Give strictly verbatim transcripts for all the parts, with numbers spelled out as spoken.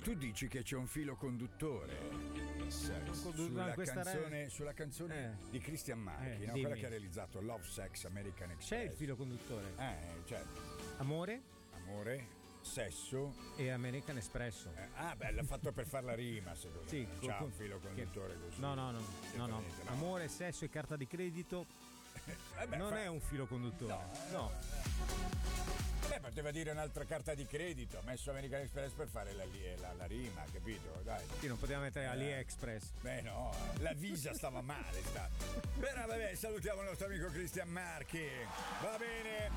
Tu dici che c'è un filo conduttore sulla canzone, re... sulla canzone eh. di Christian Marchi, eh, no? Quella che ha realizzato Love, Sex, American Express. C'è il filo conduttore. Eh, certo. Amore? Amore, sesso e American Espresso. Eh, ah, beh, l'ha fatto per far la rima, secondo sì, me. C'ha un filo conduttore che... così. No, no, no, no, no. no. Amore, sesso e carta di credito eh beh, non fa... è un filo conduttore. No. no. Beh, poteva dire un'altra carta di credito, ha messo American Express per fare la, la, la rima, capito? Dai. Sì, non poteva mettere eh. AliExpress. Beh no, la Visa stava male, sta. Bene, vabbè, salutiamo il nostro amico Christian Marchi. Va bene.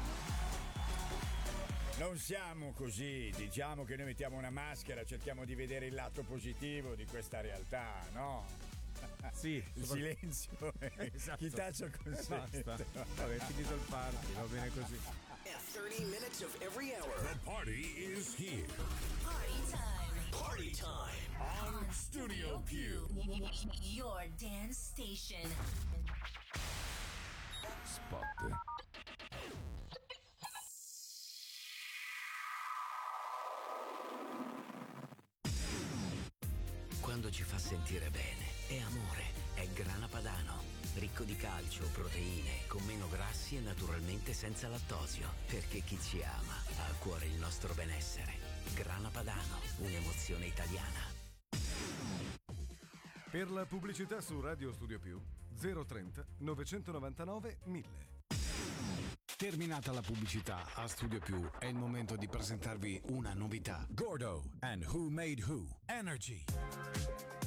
Non siamo così, diciamo che noi mettiamo una maschera, cerchiamo di vedere il lato positivo di questa realtà, no? Sì, il silenzio, esatto. Chi taccia consente. Basta. Vabbè, è finito il party, va bene così. thirty minutes of every hour. The party is here. Party time. Party time. On Studio Q. Your dance station. Spot. Quando ci fa sentire bene, è amore, è Grana Padano, ricco di calcio, proteine, con meno grassi e naturalmente senza lattosio, perché chi ci ama ha a cuore il nostro benessere. Grana Padano, un'emozione italiana. Per la pubblicità su Radio Studio Più, zero trenta novecentonovantanove mille. Terminata la pubblicità a Studio Più, è il momento di presentarvi una novità. Gordo and Who Made Who Energy.